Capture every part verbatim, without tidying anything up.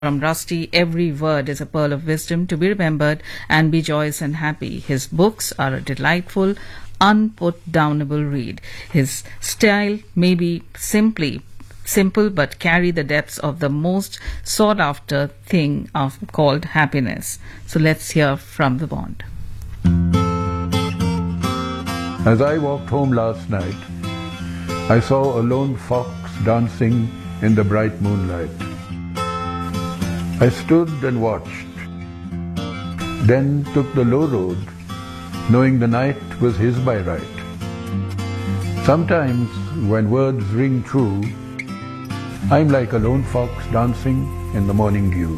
From Rusty, every word is a pearl of wisdom to be remembered and be joyous and happy. His books are a delightful, unput-downable read. His style may be simply simple but carry the depths of the most sought-after thing of, called happiness. So let's hear from the Bond. As I walked home last night, I saw a lone fox dancing in the bright moonlight. I stood and watched, then took the low road, knowing the night was his by right. Sometimes, when words ring true, I'm like a lone fox dancing in the morning dew.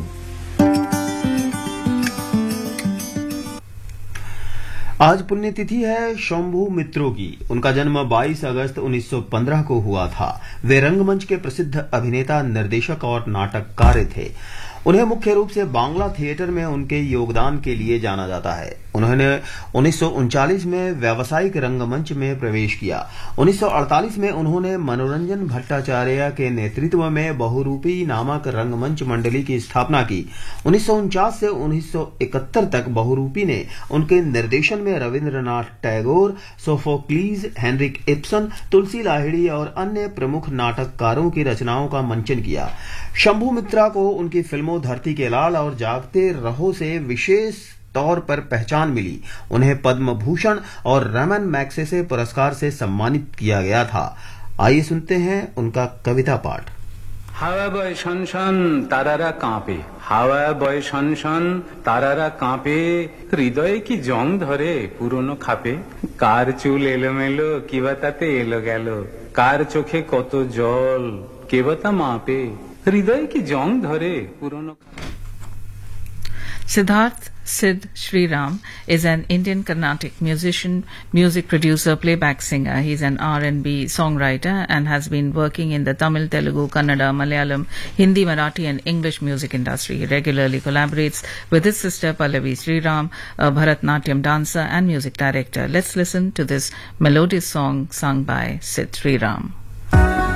आज पुण्यतिथि है शंभू मित्रों की। उनका जन्म बाईस अगस्त उन्नीस सौ पंद्रह को हुआ था। वे रंगमंच के प्रसिद्ध अभिनेता, निर्देशक और नाटककार थे। उन्हें मुख्य रूप से बांग्ला थिएटर में उनके योगदान के लिए जाना जाता है। उन्होंने उन्नीस सौ उनचालीस में व्यावसायिक रंगमंच में प्रवेश किया। उन्नीस सौ अड़तालीस में उन्होंने मनोरंजन भट्टाचार्य के नेतृत्व में बहुरूपी नामक रंगमंच मंडली की स्थापना की। उन्नीस सौ उनचास से उन्नीस सौ इकहत्तर तक बहुरूपी ने उनके निर्देशन में रविंद्रनाथ टैगोर, सोफोक्लीज, हेनरिक इब्सन, तुलसी लाहिड़ी और अन्य प्रमुख नाटककारों की रचनाओं का मंचन किया। शंभू मित्रा को उनकी फिल्मों धरती के लाल और जागते रहो से विशेष तौर पर पहचान मिली। उन्हें पद्म भूषण और रमन मैग्सेसे पुरस्कार से सम्मानित किया गया था। आइए सुनते हैं उनका कविता पाठ। হাওয়া বয় শনশন তারারা কাঁপে, হাওয়া বয় শনশন তারারা কাঁপে, হৃদয়ে কি জং ধরে পুরনো খাপে। কার চুল এলোমেলো কিবা তাতে এলো গেল, কার চোখে কত জল কেবা তা মাপে, হৃদয়ে কি জং ধরে পুরনো। Siddharth Sid Sriram is an Indian Carnatic musician, music producer, playback singer. He's an R and B songwriter and has been working in the Tamil, Telugu, Kannada, Malayalam, Hindi, Marathi and English music industry. He regularly collaborates with his sister Pallavi Sriram, a Bharatnatyam dancer and music director. Let's listen to this melodious song sung by Sid Sriram.